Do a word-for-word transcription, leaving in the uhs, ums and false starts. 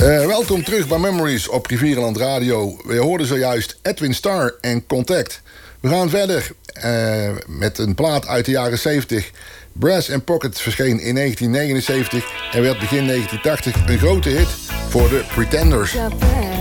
Uh, welkom terug bij Memories op Rivierenland Radio. We hoorden zojuist Edwin Starr en Contact. We gaan verder uh, met een plaat uit de jaren zeventig. Brass and Pocket verscheen in negentien negenenzeventig... en werd begin negentien tachtig een grote hit voor de Pretenders.